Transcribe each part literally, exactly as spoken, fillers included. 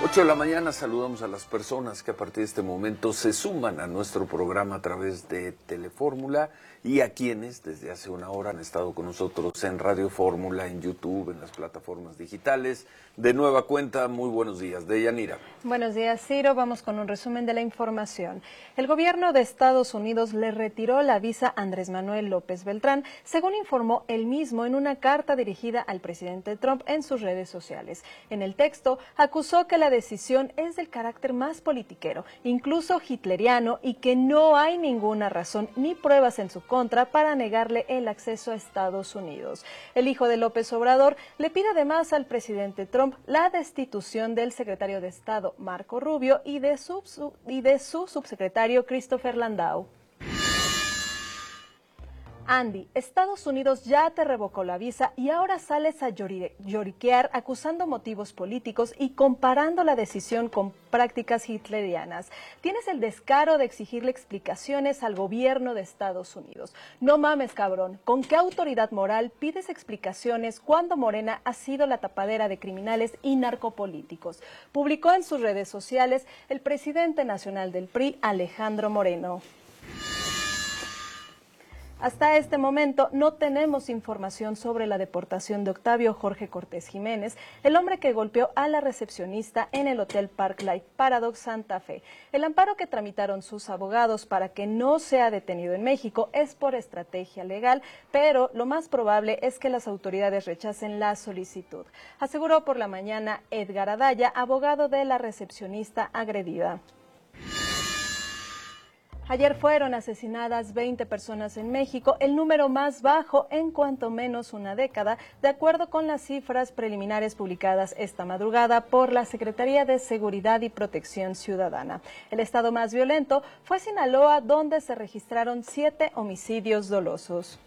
ocho de la mañana saludamos a las personas que a partir de este momento se suman a nuestro programa a través de Telefórmula y a quienes desde hace una hora han estado con nosotros en Radio Fórmula, en YouTube, en las plataformas digitales. De nueva cuenta, muy buenos días. Deyanira. Buenos días, Ciro. Vamos con un resumen de la información. El gobierno de Estados Unidos le retiró la visa a Andrés Manuel López Beltrán, según informó él mismo en una carta dirigida al presidente Trump en sus redes sociales. En el texto, acusó que la decisión es del carácter más politiquero, incluso hitleriano, y que no hay ninguna razón ni pruebas en su contra para negarle el acceso a Estados Unidos. El hijo de López Obrador le pide además al presidente Trump la destitución del secretario de Estado Marco Rubio y de su, su, y de su subsecretario Christopher Landau. Andy, Estados Unidos ya te revocó la visa y ahora sales a lloriquear acusando motivos políticos y comparando la decisión con prácticas hitlerianas. Tienes el descaro de exigirle explicaciones al gobierno de Estados Unidos. No mames, cabrón. ¿Con qué autoridad moral pides explicaciones cuando Morena ha sido la tapadera de criminales y narcopolíticos? Publicó en sus redes sociales el presidente nacional del P R I, Alejandro Moreno. Hasta este momento no tenemos información sobre la deportación de Octavio Jorge Cortés Jiménez, el hombre que golpeó a la recepcionista en el Hotel Park Life Paradox Santa Fe. El amparo que tramitaron sus abogados para que no sea detenido en México es por estrategia legal, pero lo más probable es que las autoridades rechacen la solicitud, aseguró por la mañana Edgar Adaya, abogado de la recepcionista agredida. Ayer fueron asesinadas veinte personas en México, el número más bajo en cuanto menos una década, de acuerdo con las cifras preliminares publicadas esta madrugada por la Secretaría de Seguridad y Protección Ciudadana. El estado más violento fue Sinaloa, donde se registraron siete homicidios dolosos.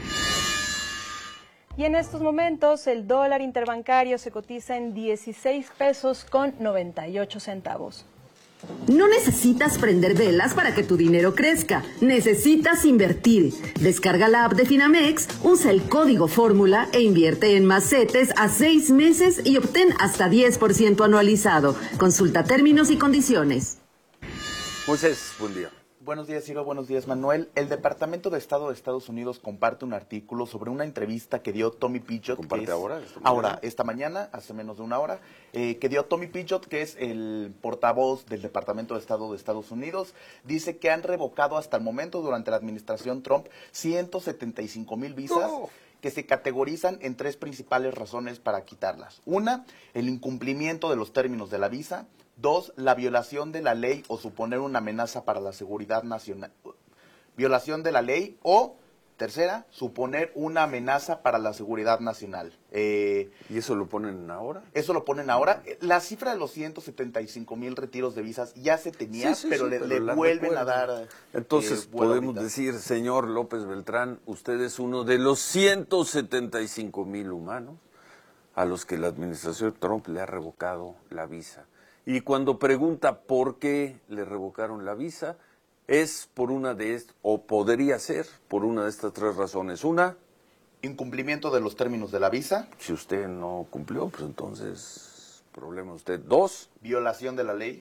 Y en estos momentos el dólar interbancario se cotiza en dieciséis pesos con noventa y ocho centavos. No necesitas prender velas para que tu dinero crezca, necesitas invertir. Descarga la app de Finamex, usa el código Fórmula e invierte en más CETES a seis meses y obtén hasta diez por ciento anualizado. Consulta términos y condiciones. Moisés, buen día. Buenos días, Ciro. Buenos días, Manuel. El Departamento de Estado de Estados Unidos comparte un artículo sobre una entrevista que dio Tommy Pidgeot. ¿Comparte que es, ahora? Esta ahora, esta mañana, hace menos de una hora, eh, que dio Tommy Pidgeot, que es el portavoz del Departamento de Estado de Estados Unidos. Dice que han revocado hasta el momento, durante la administración Trump, ciento setenta y cinco mil visas. Oh. que se categorizan en tres principales razones para quitarlas. Una, el incumplimiento de los términos de la visa. Dos, la violación de la ley o suponer una amenaza para la seguridad nacional. Violación de la ley o, tercera, suponer una amenaza para la seguridad nacional. Eh, ¿Y eso lo ponen ahora? Eso lo ponen ahora. La cifra de los ciento setenta y cinco mil retiros de visas ya se tenía, sí, sí, pero, sí, le, pero le vuelven a dar. Entonces, eh, podemos decir, señor López Beltrán, usted es uno de los ciento setenta y cinco mil humanos a los que la administración Trump le ha revocado la visa. Y cuando pregunta por qué le revocaron la visa, es por una de estas, o podría ser por una de estas tres razones. Una, incumplimiento de los términos de la visa. Si usted no cumplió, pues entonces, problema usted. Dos, violación de la ley.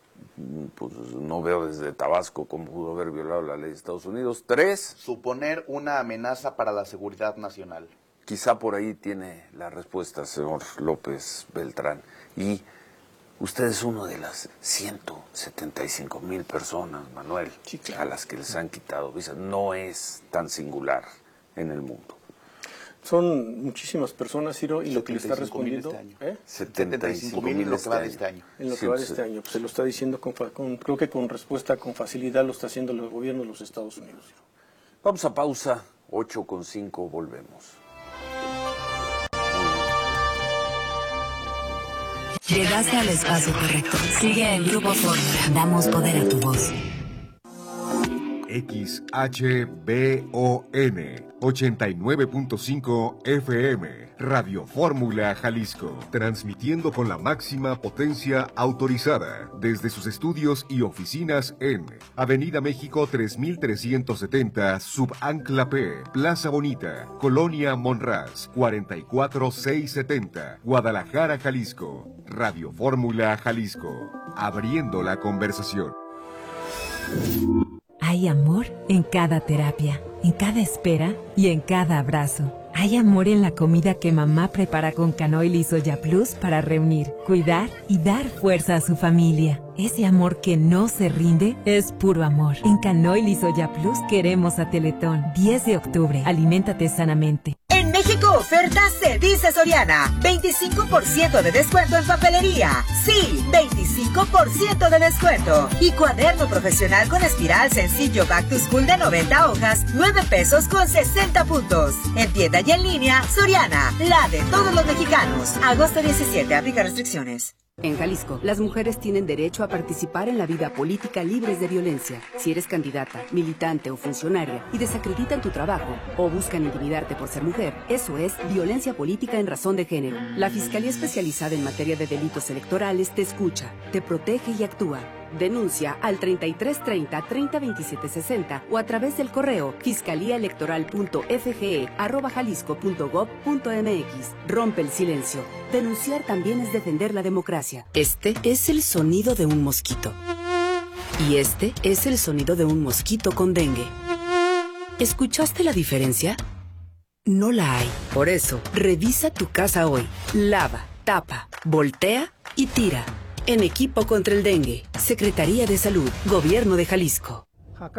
Pues no veo desde Tabasco cómo pudo haber violado la ley de Estados Unidos. Tres, suponer una amenaza para la seguridad nacional. Quizá por ahí tiene la respuesta, señor López Beltrán. Y usted es uno de las ciento setenta y cinco mil personas, Manuel, sí, claro, a las que les han quitado visas. No es tan singular en el mundo. Son muchísimas personas, Ciro, y lo que le está respondiendo... Este año. ¿eh? setenta y cinco mil en lo que va de este año. En lo que va de este año. Pues se lo está diciendo, con, con, creo que con respuesta, con facilidad, lo está haciendo el gobierno de los Estados Unidos, Ciro. Vamos a pausa, ocho con cinco, volvemos. Llegaste al espacio correcto. Sigue en Grupo Fórmula. Damos poder a tu voz. X H B O N ochenta y nueve punto cinco F M, Radio Fórmula Jalisco, transmitiendo con la máxima potencia autorizada desde sus estudios y oficinas en Avenida México tres mil trescientos setenta, Subancla P, Plaza Bonita, Colonia Monraz, cuarenta y cuatro mil seiscientos setenta, Guadalajara, Jalisco. Radio Fórmula Jalisco, abriendo la conversación. Hay amor en cada terapia, en cada espera y en cada abrazo. Hay amor en la comida que mamá prepara con Canoil y Soya Plus para reunir, cuidar y dar fuerza a su familia. Ese amor que no se rinde es puro amor. En Canoil y Soya Plus queremos a Teletón. diez de octubre. Aliméntate sanamente. En México oferta se dice Soriana. veinticinco por ciento de descuento en papelería. Sí, veinticinco por ciento de descuento. Y cuaderno profesional con espiral sencillo Back to School de noventa hojas, nueve pesos con sesenta puntos. En tienda y en línea, Soriana, la de todos los mexicanos. Agosto diecisiete, aplica restricciones. En Jalisco, las mujeres tienen derecho a participar en la vida política libres de violencia. Si eres candidata, militante o funcionaria y desacreditan tu trabajo o buscan intimidarte por ser mujer, eso es violencia política en razón de género. La Fiscalía Especializada en Materia de Delitos Electorales te escucha, te protege y actúa. Denuncia al treinta y tres treinta, treinta veintisiete sesenta o a través del correo fiscaliaelectoral.fge arroba jalisco punto gob punto mx. Rompe el silencio. Denunciar también es defender la democracia. Este es el sonido de un mosquito. Y este es el sonido de un mosquito con dengue. ¿Escuchaste la diferencia? No la hay. Por eso, revisa tu casa hoy. Lava, tapa, voltea y tira. En equipo contra el dengue. Secretaría de Salud. Gobierno de Jalisco.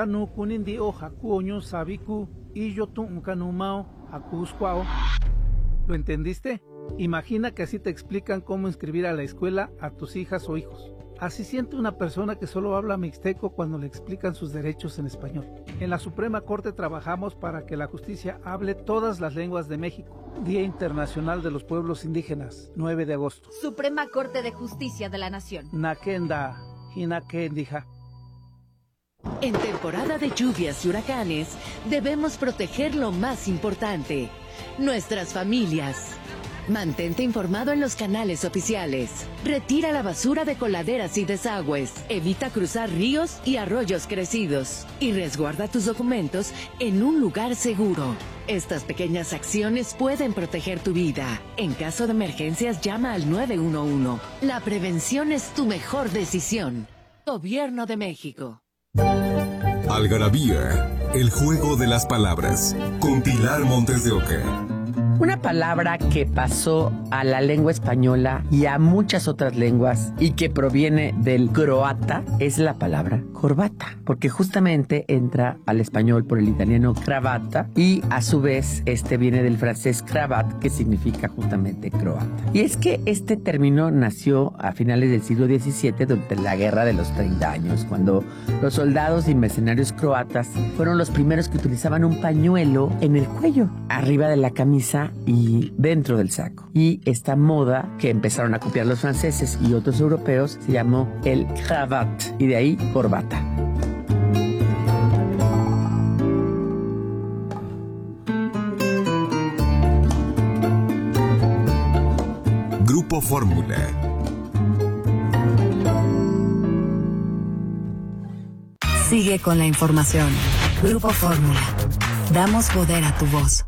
¿Lo entendiste? Imagina que así te explican cómo inscribir a la escuela a tus hijas o hijos. Así siente una persona que solo habla mixteco cuando le explican sus derechos en español. En la Suprema Corte trabajamos para que la justicia hable todas las lenguas de México. Día Internacional de los Pueblos Indígenas, nueve de agosto. Suprema Corte de Justicia de la Nación. Nakenda, Hinakendija. En temporada de lluvias y huracanes, debemos proteger lo más importante, nuestras familias. Mantente informado en los canales oficiales. Retira la basura de coladeras y desagües. Evita cruzar ríos y arroyos crecidos. Y resguarda tus documentos en un lugar seguro. Estas pequeñas acciones pueden proteger tu vida. En caso de emergencias, llama al nueve uno uno. La prevención es tu mejor decisión. Gobierno de México. Algarabía, el juego de las palabras. Con Pilar Montes de Oca. Una palabra que pasó a la lengua española y a muchas otras lenguas y que proviene del croata es la palabra corbata, porque justamente entra al español por el italiano cravata y a su vez este viene del francés cravat, que significa justamente croata. Y es que este término nació a finales del siglo diecisiete durante la Guerra de los treinta años, cuando los soldados y mercenarios croatas fueron los primeros que utilizaban un pañuelo en el cuello, arriba de la camisa y dentro del saco. Y esta moda que empezaron a copiar los franceses y otros europeos se llamó el cravat, y de ahí corbata. Grupo Fórmula. Sigue con la información. Grupo Fórmula. Damos poder a tu voz.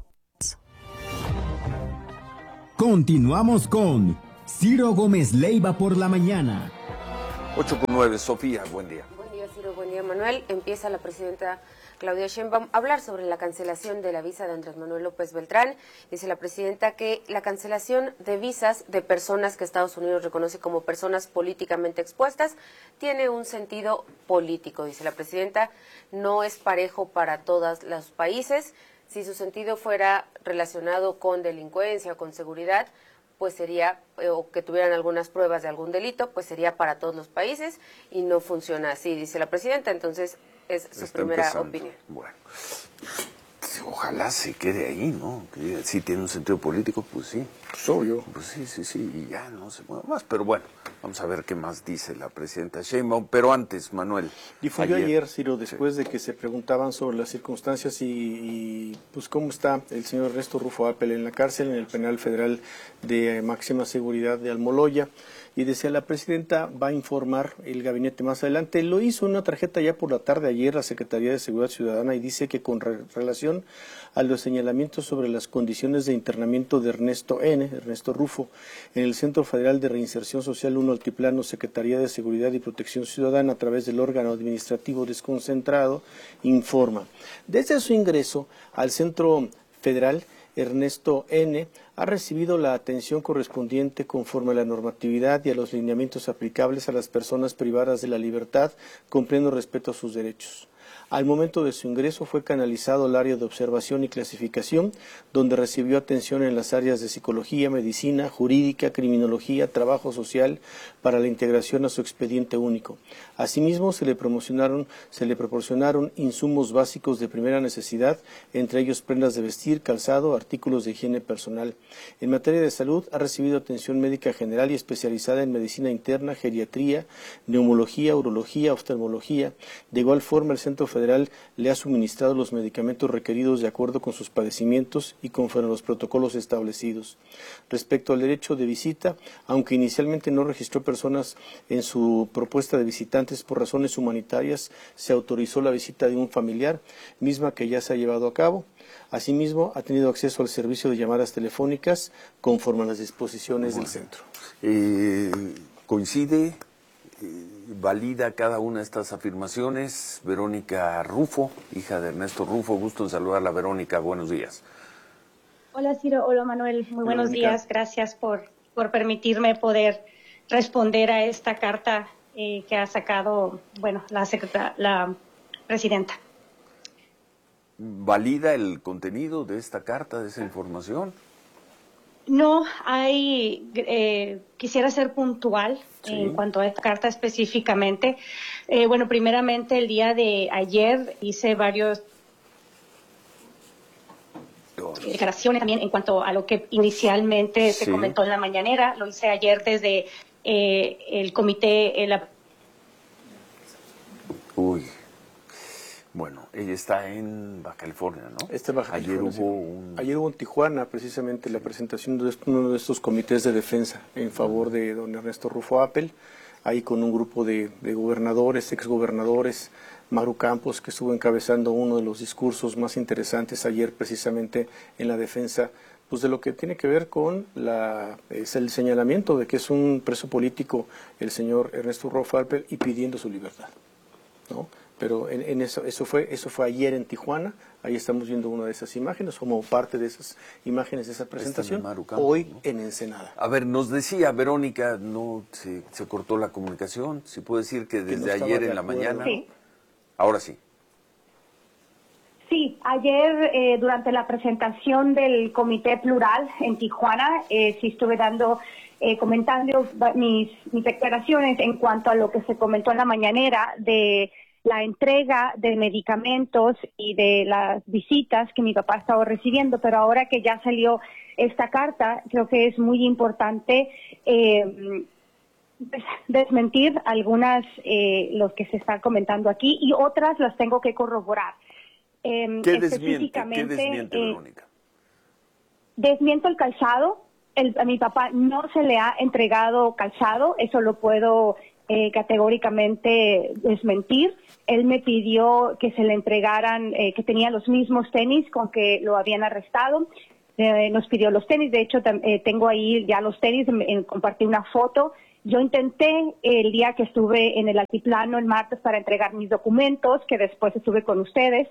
Continuamos con Ciro Gómez Leiva por la mañana. ocho con nueve, Sofía, buen día. Buen día, Ciro, buen día, Manuel. Empieza la presidenta Claudia Sheinbaum a hablar sobre la cancelación de la visa de Andrés Manuel López Beltrán. Dice la presidenta que la cancelación de visas de personas que Estados Unidos reconoce como personas políticamente expuestas tiene un sentido político. Dice la presidenta, no es parejo para todos los países. Si su sentido fuera relacionado con delincuencia o con seguridad, pues sería, o que tuvieran algunas pruebas de algún delito, pues sería para todos los países y no funciona así, dice la presidenta. Entonces, es su Está primera empezando. opinión. Bueno, ojalá se quede ahí, ¿no? Que si tiene un sentido político, pues sí. Pues obvio. Pues sí, sí, sí, y ya no se mueva más. Pero bueno, vamos a ver qué más dice la presidenta Sheinbaum. Pero antes, Manuel. Difundió ayer, ayer Ciro, después sí. de que se preguntaban sobre las circunstancias y, y pues cómo está el señor Ernesto Rufo Appel en la cárcel, en el penal federal de máxima seguridad de Almoloya. Y decía, la presidenta va a informar el gabinete más adelante. Lo hizo una tarjeta ya por la tarde ayer la Secretaría de Seguridad Ciudadana y dice que con re relación a los señalamientos sobre las condiciones de internamiento de Ernesto N., N, Ernesto Rufo. En el Centro Federal de Reinserción Social uno Altiplano, Secretaría de Seguridad y Protección Ciudadana, a través del órgano administrativo desconcentrado, informa. Desde su ingreso al Centro Federal, Ernesto N. ha recibido la atención correspondiente conforme a la normatividad y a los lineamientos aplicables a las personas privadas de la libertad, con pleno respeto a sus derechos. Al momento de su ingreso fue canalizado al área de observación y clasificación, donde recibió atención en las áreas de psicología, medicina, jurídica, criminología, trabajo social, para la integración a su expediente único. Asimismo, se le promocionaron, se le proporcionaron insumos básicos de primera necesidad, entre ellos prendas de vestir, calzado, artículos de higiene personal. En materia de salud, ha recibido atención médica general y especializada en medicina interna, geriatría, neumología, urología, oftalmología. De igual forma, el Centro Federal le ha suministrado los medicamentos requeridos de acuerdo con sus padecimientos y conforme a los protocolos establecidos. Respecto al derecho de visita, aunque inicialmente no registró personas en su propuesta de visitantes por razones humanitarias, se autorizó la visita de un familiar, misma que ya se ha llevado a cabo. Asimismo, ha tenido acceso al servicio de llamadas telefónicas conforme a las disposiciones bueno, del centro. Eh, ¿Coincide? ¿Valida cada una de estas afirmaciones? Verónica Rufo, hija de Ernesto Rufo, gusto en saludarla. Verónica, buenos días. Hola Ciro, hola Manuel, muy buenos Verónica. días, gracias por, por permitirme poder responder a esta carta eh, que ha sacado, bueno, la, secreta, la presidenta. ¿Valida el contenido de esta carta, de esa información? No, hay, eh, quisiera ser puntual sí. en cuanto a esta carta específicamente. Eh, bueno, primeramente el día de ayer hice varios declaraciones también en cuanto a lo que inicialmente sí. se comentó en la mañanera. Lo hice ayer desde eh, el comité. El... Uy. Bueno, ella está en Baja California, ¿no? Está en Baja Ayer California, hubo sí. un... Ayer hubo en Tijuana, precisamente, la presentación de uno de estos comités de defensa en favor de don Ernesto Rufo Appel, ahí con un grupo de, de gobernadores, exgobernadores, Maru Campos, que estuvo encabezando uno de los discursos más interesantes ayer, precisamente en la defensa pues de lo que tiene que ver con la, es el señalamiento de que es un preso político el señor Ernesto Rufo Appel y pidiendo su libertad, ¿no? Pero en, en eso, eso fue, eso fue ayer en Tijuana. Ahí estamos viendo una de esas imágenes, como parte de esas imágenes de esa presentación. Campos, hoy ¿no? en Ensenada. A ver, nos decía Verónica, no se, se cortó la comunicación. ¿Se puede decir que desde que no ayer en la mañana? Sí. Ahora sí. Sí, ayer eh, durante la presentación del Comité Plural en Tijuana, eh, sí estuve dando, eh, comentando mis, mis declaraciones en cuanto a lo que se comentó en la mañanera de la entrega de medicamentos y de las visitas que mi papá estaba recibiendo, pero ahora que ya salió esta carta, creo que es muy importante eh, desmentir algunas, eh, los que se están comentando aquí, y otras las tengo que corroborar. Eh, ¿Qué desmiente, ¿Qué desmiente, eh, Verónica? Desmiento el calzado. El, a mi papá no se le ha entregado calzado, eso lo puedo Eh, categóricamente desmentir. Él me pidió que se le entregaran, eh, que tenía los mismos tenis con que lo habían arrestado. Eh, nos pidió los tenis, de hecho eh, tengo ahí ya los tenis, eh, compartí una foto. Yo intenté el día que estuve en el altiplano el martes para entregar mis documentos, que después estuve con ustedes,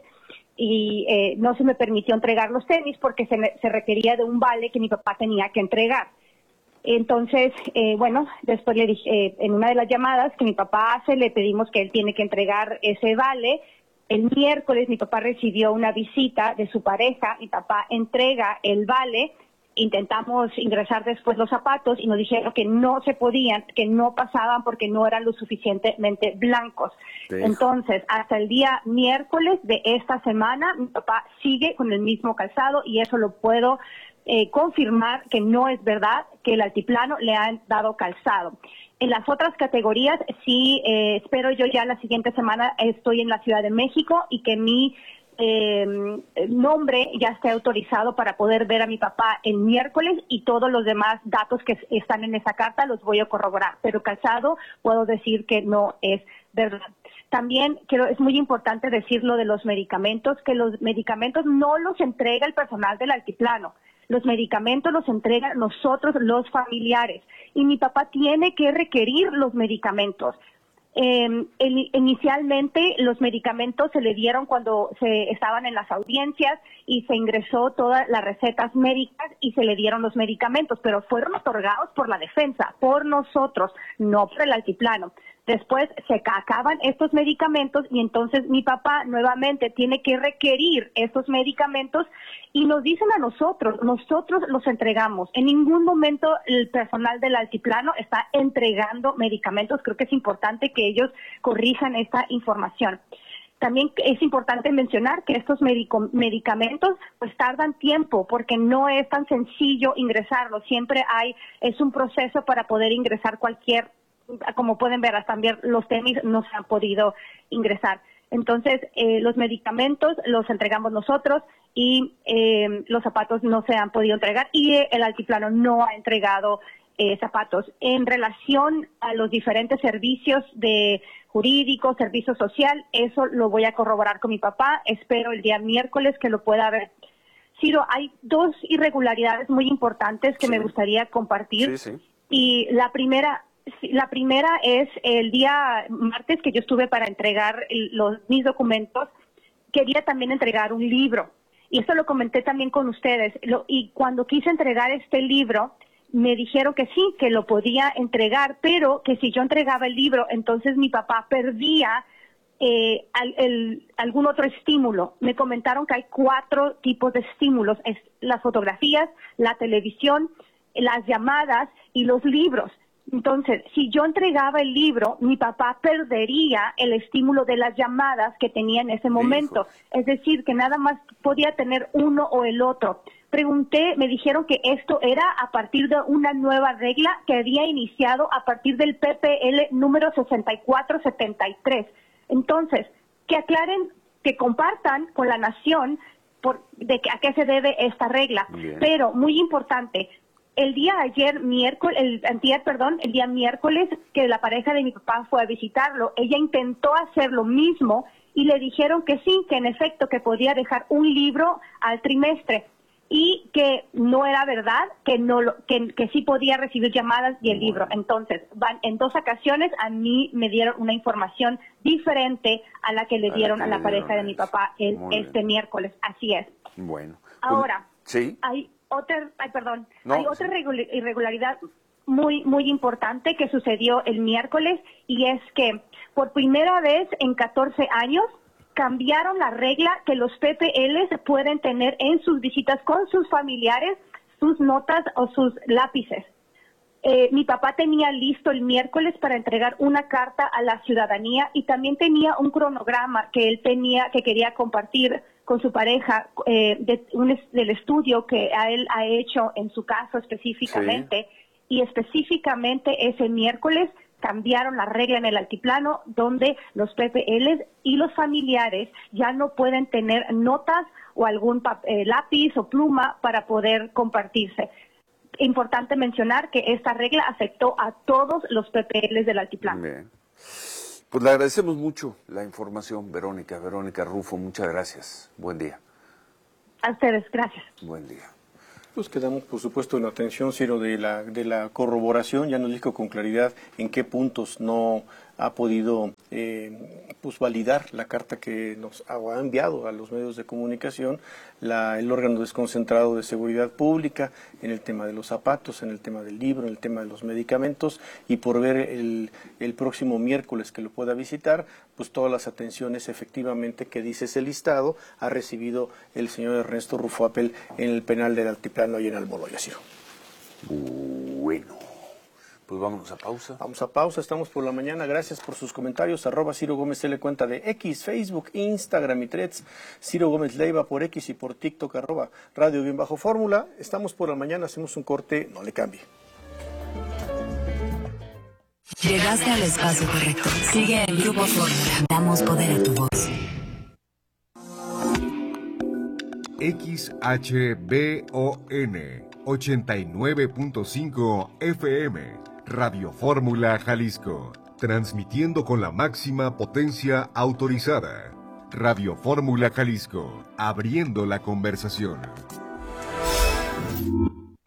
y eh, no se me permitió entregar los tenis porque se, se requería de un vale que mi papá tenía que entregar. Entonces, eh, bueno, después le dije, eh, en una de las llamadas que mi papá hace, le pedimos que él tiene que entregar ese vale. El miércoles mi papá recibió una visita de su pareja, mi papá entrega el vale, intentamos ingresar después los zapatos y nos dijeron que no se podían, que no pasaban porque no eran lo suficientemente blancos. Dejo. Entonces, hasta el día miércoles de esta semana, mi papá sigue con el mismo calzado y eso lo puedo Eh, confirmar que no es verdad que el altiplano le han dado calzado. En las otras categorías, sí, eh, espero yo ya la siguiente semana estoy en la Ciudad de México y que mi eh, nombre ya esté autorizado para poder ver a mi papá el miércoles, y todos los demás datos que están en esa carta los voy a corroborar. Pero calzado puedo decir que no es verdad. También quiero, es muy importante decir lo de los medicamentos, que los medicamentos no los entrega el personal del altiplano. Los medicamentos los entregan nosotros, los familiares, y mi papá tiene que requerir los medicamentos. Eh, el, inicialmente los medicamentos se le dieron cuando se estaban en las audiencias y se ingresó todas las recetas médicas y se le dieron los medicamentos, pero fueron otorgados por la defensa, por nosotros, no por el altiplano. Después se acaban estos medicamentos y entonces mi papá nuevamente tiene que requerir estos medicamentos y nos dicen a nosotros, nosotros los entregamos. En ningún momento el personal del altiplano está entregando medicamentos. Creo que es importante que ellos corrijan esta información. También es importante mencionar que estos medico- medicamentos pues tardan tiempo porque no es tan sencillo ingresarlos. Siempre hay, es un proceso para poder ingresar cualquier, como pueden ver, también los tenis no se han podido ingresar. Entonces, eh, los medicamentos los entregamos nosotros y eh, los zapatos no se han podido entregar y el altiplano no ha entregado eh, zapatos. En relación a los diferentes servicios de jurídico, servicio social, eso lo voy a corroborar con mi papá. Espero el día miércoles que lo pueda ver. Ciro, hay dos irregularidades muy importantes que sí. me gustaría compartir. Sí, sí. Y la primera... La primera es el día martes que yo estuve para entregar los, mis documentos, quería también entregar un libro. Y esto lo comenté también con ustedes. Lo, y cuando quise entregar este libro, me dijeron que sí, que lo podía entregar, pero que si yo entregaba el libro, entonces mi papá perdía eh, al, el, algún otro estímulo. Me comentaron que hay cuatro tipos de estímulos. Es las fotografías, la televisión, las llamadas y los libros. Entonces, si yo entregaba el libro, mi papá perdería el estímulo de las llamadas que tenía en ese momento. Es decir, que nada más podía tener uno o el otro. Pregunté, me dijeron que esto era a partir de una nueva regla que había iniciado a partir del P P L número sesenta y cuatro setenta y tres. Entonces, que aclaren, que compartan con la nación por, de que, a qué se debe esta regla. Bien. Pero, muy importante, el día ayer, miércoles, el antier, perdón, el día miércoles que la pareja de mi papá fue a visitarlo, ella intentó hacer lo mismo y le dijeron que sí, que en efecto, que podía dejar un libro al trimestre y que no era verdad, que no lo, que, que sí podía recibir llamadas y el libro. Entonces, van, en dos ocasiones a mí me dieron una información diferente a la que le dieron a la pareja de mi papá el, este miércoles. Así es. Bueno. Ahora, sí. hay otra, ay, perdón, No, hay otra irregularidad muy, muy importante que sucedió el miércoles y es que por primera vez en catorce años cambiaron la regla que los P P Ls pueden tener en sus visitas con sus familiares, sus notas o sus lápices. Eh, mi papá tenía listo el miércoles para entregar una carta a la ciudadanía y también tenía un cronograma que él tenía, que quería compartir con su pareja eh, de, un, del estudio que a él ha hecho en su caso específicamente. Sí. Y específicamente ese miércoles cambiaron la regla en el altiplano donde los P P Ls y los familiares ya no pueden tener notas o algún eh, lápiz o pluma para poder compartirse. Importante mencionar que esta regla afectó a todos los P P Ls del altiplano. Bien. Pues le agradecemos mucho la información, Verónica. Verónica Rufo, muchas gracias. Buen día. A ustedes, gracias. Buen día. Pues quedamos, por supuesto, en atención, Ciro, de la, de la corroboración. Ya nos dijo con claridad en qué puntos no ha podido eh, pues validar la carta que nos ha enviado a los medios de comunicación la, el órgano desconcentrado de seguridad pública en el tema de los zapatos, en el tema del libro, en el tema de los medicamentos, y por ver el, el próximo miércoles que lo pueda visitar, pues todas las atenciones efectivamente que dice ese listado ha recibido el señor Ernesto Rufo Apel en el penal del Altiplano y en Almoloya, Ciro. Bueno. Pues vámonos a pausa. Vamos a pausa, estamos por la mañana. Gracias por sus comentarios. Arroba Ciro Gómez L, cuenta de X, Facebook, Instagram y Threads. Ciro Gómez Leiva por X y por TikTok, arroba Radio Bien Bajo Fórmula. Estamos por la mañana, hacemos un corte, no le cambie. Llegaste al espacio correcto. Sigue en Grupo Fórmula. Damos poder a tu voz. X H B O N ochenta y nueve punto cinco F M, Radio Fórmula Jalisco, transmitiendo con la máxima potencia autorizada. Radio Fórmula Jalisco, abriendo la conversación.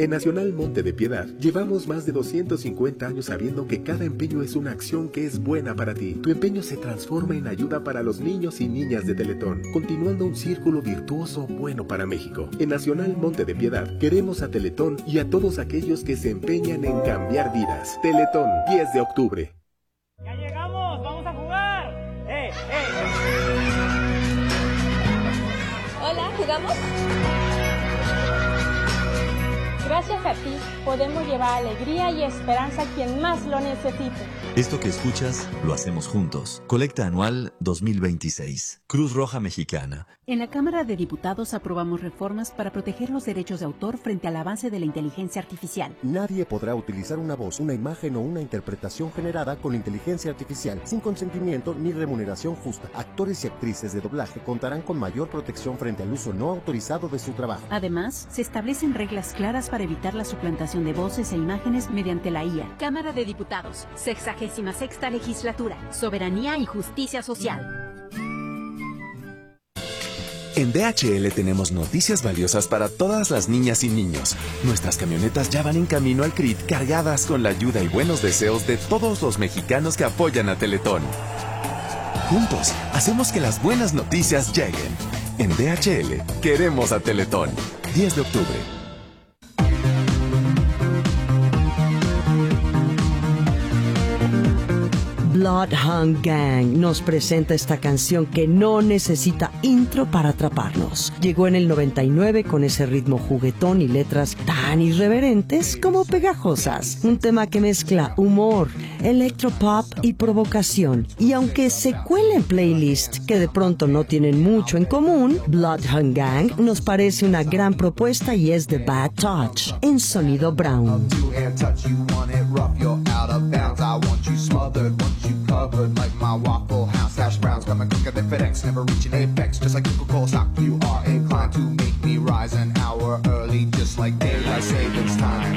En Nacional Monte de Piedad llevamos más de doscientos cincuenta años sabiendo que cada empeño es una acción que es buena para ti. Tu empeño se transforma en ayuda para los niños y niñas de Teletón, continuando un círculo virtuoso bueno para México. En Nacional Monte de Piedad queremos a Teletón y a todos aquellos que se empeñan en cambiar vidas. Teletón, diez de octubre. ¡Ya llegamos! ¡Vamos a jugar! ¡Eh, eh! Hola, ¿jugamos? Gracias a ti podemos llevar alegría y esperanza a quien más lo necesite. Esto que escuchas lo hacemos juntos. Colecta anual dos mil veintiséis. Cruz Roja Mexicana. En la Cámara de Diputados aprobamos reformas para proteger los derechos de autor frente al avance de la inteligencia artificial. Nadie podrá utilizar una voz, una imagen o una interpretación generada con inteligencia artificial sin consentimiento ni remuneración justa. Actores y actrices de doblaje contarán con mayor protección frente al uso no autorizado de su trabajo. Además, se establecen reglas claras para evitar la suplantación de voces e imágenes mediante la I A. Cámara de Diputados, sexagésima sexta legislatura, soberanía y justicia social. En D H L tenemos noticias valiosas para todas las niñas y niños. Nuestras camionetas ya van en camino al C R I T cargadas con la ayuda y buenos deseos de todos los mexicanos que apoyan a Teletón. Juntos, hacemos que las buenas noticias lleguen. En D H L, queremos a Teletón. diez de octubre. Bloodhound Gang nos presenta esta canción que no necesita intro para atraparnos. Llegó en el noventa y nueve con ese ritmo juguetón y letras tan irreverentes como pegajosas. Un tema que mezcla humor, electropop y provocación. Y aunque se cuela en playlists que de pronto no tienen mucho en común, Bloodhound Gang nos parece una gran propuesta y es de Bad Touch en Sonido Brown. You covered like my Waffle House. Hash browns coming quicker than FedEx, never reaching apex. Just like Coca-Cola stock, you are inclined to make me rise an hour early, just like daylight savings time.